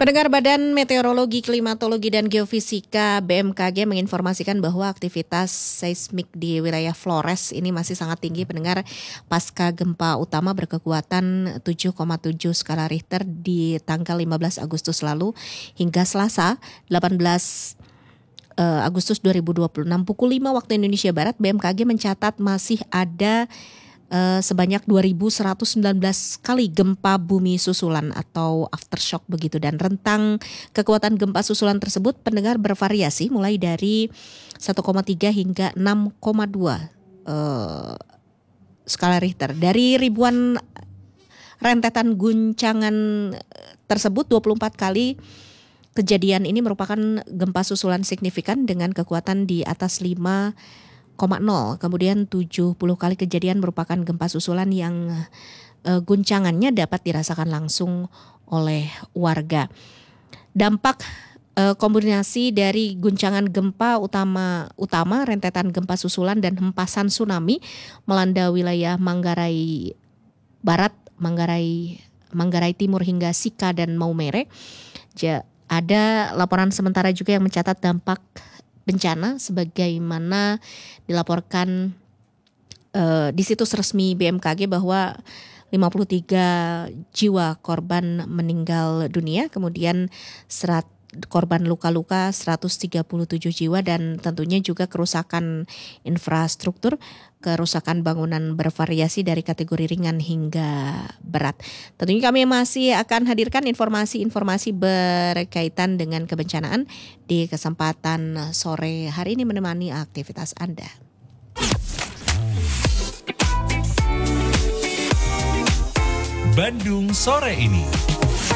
Pendengar Badan Meteorologi, Klimatologi dan Geofisika BMKG menginformasikan bahwa aktivitas seismik di wilayah Flores ini masih sangat tinggi pendengar pasca gempa utama berkekuatan 7,7 skala Richter di tanggal 15 Agustus lalu hingga Selasa 18 Agustus 2026 pukul 5 waktu Indonesia Barat. BMKG mencatat masih ada sebanyak 2.119 kali gempa bumi susulan atau aftershock begitu, dan rentang kekuatan gempa susulan tersebut pendengar bervariasi mulai dari 1,3 hingga 6,2 skala Richter. Dari ribuan rentetan guncangan tersebut 24 kali kejadian ini merupakan gempa susulan signifikan dengan kekuatan di atas 5,0. Kemudian 70 kali kejadian merupakan gempa susulan yang guncangannya dapat dirasakan langsung oleh warga. Dampak kombinasi dari guncangan gempa utama rentetan gempa susulan dan hempasan tsunami melanda wilayah Manggarai Barat, Manggarai Timur hingga Sika dan Maumere. Ada laporan sementara juga yang mencatat dampak bencana sebagaimana dilaporkan di situs resmi BMKG bahwa 53 jiwa korban meninggal dunia, kemudian korban luka-luka 137 jiwa, dan tentunya juga kerusakan infrastruktur, kerusakan bangunan bervariasi dari kategori ringan hingga berat. Tentunya kami masih akan hadirkan informasi-informasi berkaitan dengan kebencanaan di kesempatan sore hari ini menemani aktivitas Anda. Bandung sore ini.